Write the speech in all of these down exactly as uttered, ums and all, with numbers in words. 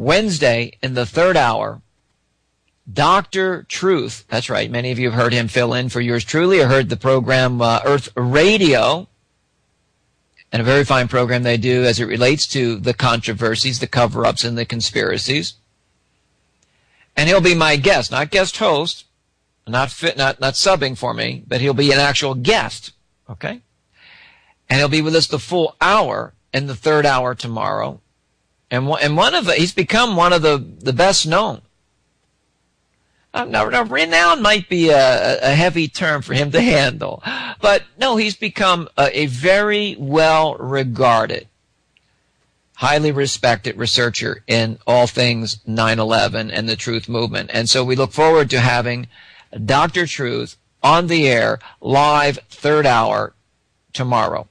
Wednesday in the third hour, Doctor Truth. That's right. Many of you have heard him fill in for yours truly, or heard the program uh, Earth Radio, and a very fine program they do as it relates to the controversies, the cover-ups, and the conspiracies. And he'll be my guest, not guest host, not fit, not not subbing for me, but he'll be an actual guest. Okay, and he'll be with us the full hour in the third hour tomorrow. And one, and one of the, he's become one of the the best known. Now, now, renowned might be a, a heavy term for him to handle, but no, he's become a, a very well-regarded, highly respected researcher in all things nine eleven and the Truth Movement. And so we look forward to having Doctor Truth on the air, live, third hour, tomorrow.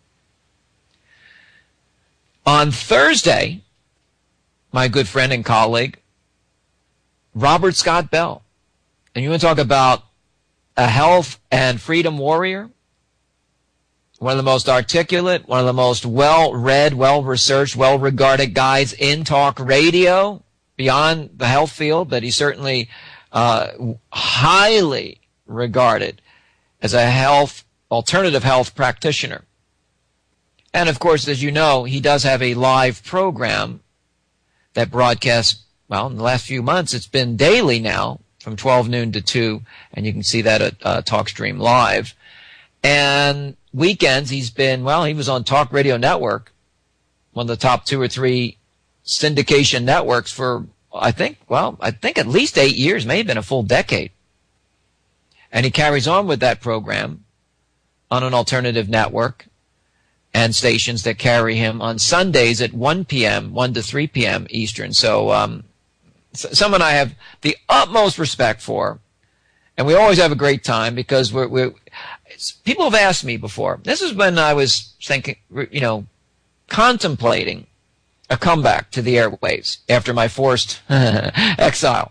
On Thursday, my good friend and colleague, Robert Scott Bell. And you want to talk about a health and freedom warrior? One of the most articulate, one of the most well-read, well-researched, well-regarded guys in talk radio, beyond the health field, but he's certainly uh, highly regarded as a health, alternative health practitioner. And of course, as you know, he does have a live program that broadcasts, well, in the last few months, it's been daily now, from twelve noon to two, and you can see that at uh, TalkStream Live. And weekends, he's been, well, he was on Talk Radio Network, one of the top two or three syndication networks for, I think, well, I think at least eight years, may have been a full decade. And he carries on with that program on an alternative network and stations that carry him on Sundays at one p.m., one to three p.m. Eastern. So, um, someone I have the utmost respect for, and we always have a great time because we're, we're people have asked me before. This is when I was thinking, you know, contemplating a comeback to the airwaves after my forced exile.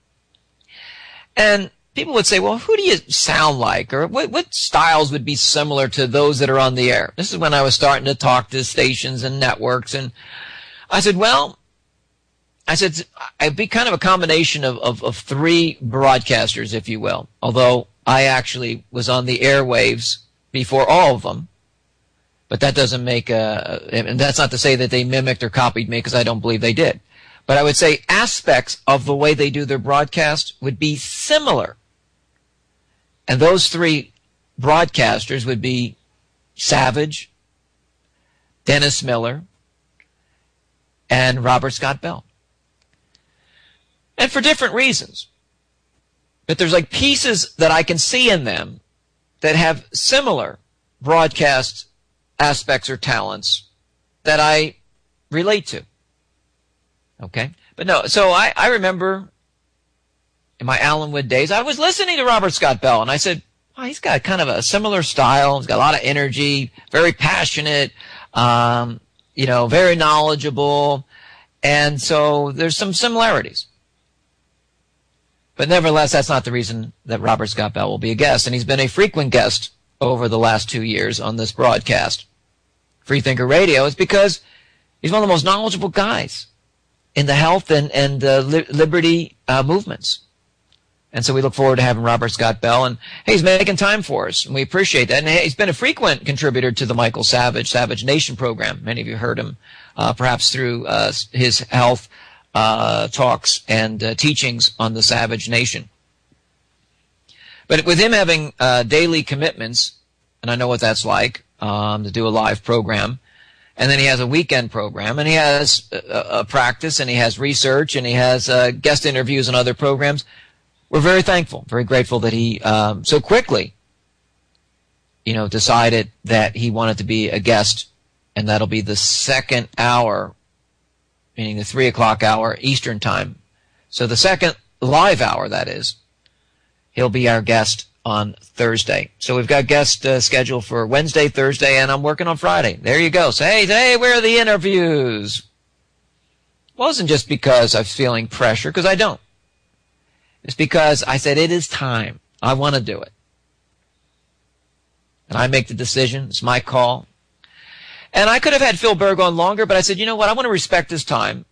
And people would say, well, who do you sound like? Or what, what styles would be similar to those that are on the air? This is when I was starting to talk to stations and networks. And I said, well, I said, I'd be kind of a combination of, of, of three broadcasters, if you will, although I actually was on the airwaves before all of them. But that doesn't make a, and that's not to say that they mimicked or copied me, because I don't believe they did. But I would say aspects of the way they do their broadcast would be similar. And those three broadcasters would be Savage, Dennis Miller, and Robert Scott Bell. And for different reasons. But there's like pieces that I can see in them that have similar broadcast aspects or talents that I relate to. Okay? But no, so I, I remember in my Allenwood days, I was listening to Robert Scott Bell, and I said, oh, he's got kind of a similar style. He's got a lot of energy, very passionate, um, you know, very knowledgeable. And so there's some similarities. But nevertheless, that's not the reason that Robert Scott Bell will be a guest. And he's been a frequent guest over the last two years on this broadcast. Freethinker Radio is because he's one of the most knowledgeable guys in the health and, and uh, li liberty uh, movements. And so we look forward to having Robert Scott Bell. And hey, he's making time for us, and we appreciate that. And hey, he's been a frequent contributor to the Michael Savage, Savage Nation program. Many of you heard him uh, perhaps through uh, his health uh, talks and uh, teachings on the Savage Nation. But with him having uh, daily commitments, and I know what that's like, um, to do a live program, and then he has a weekend program, and he has a, a practice, and he has research, and he has uh, guest interviews and other programs. We're very thankful, very grateful that he um, so quickly, you know, decided that he wanted to be a guest, and that'll be the second hour, meaning the three o'clock hour Eastern time. So the second live hour, that is, he'll be our guest on Thursday. So we've got guests uh, scheduled for Wednesday, Thursday, and I'm working on Friday. There you go. So hey, hey, where are the interviews? It wasn't just because I was feeling pressure, because I don't. It's because I said, it is time. I want to do it. And I make the decision. It's my call. And I could have had Phil Berg on longer, but I said, you know what? I want to respect his time.